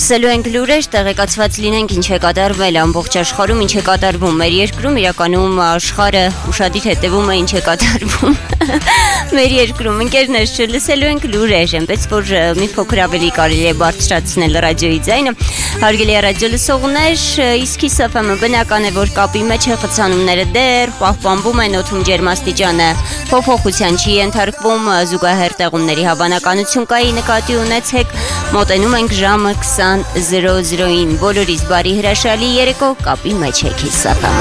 Լսելու ենք լուրեր, տեղեկացված լինենք ինչ է կատարվել ամբողջ աշխարհում, ինչ է կատարվում մեր երկրում, իրականում աշխարհը ուշադիր հետևում է ինչ է կատարվում մեր երկրում։ Ընկերներ, լսելու ենք լուրեր, այնպես որ մի փոքր ավելի կարելի է բարձրացնել ռադիոյի ձայնը։ Հարգելի ռադիո լսողներ, իսկ FM-ը բնական է, որ կապի մեջ է, խցանումները դեռ պահպանվում են, օդում ջերմաստիճանը փոփոխության չի ենթարկվում, զուգահեռ տեղումների հավանականություն կայի նկատի ունեցեք, մոտենում ենք ժամը 20:00-ին, բոլորիս բարի հրաշալի երեկո, կապի մեջ եք FM-ը։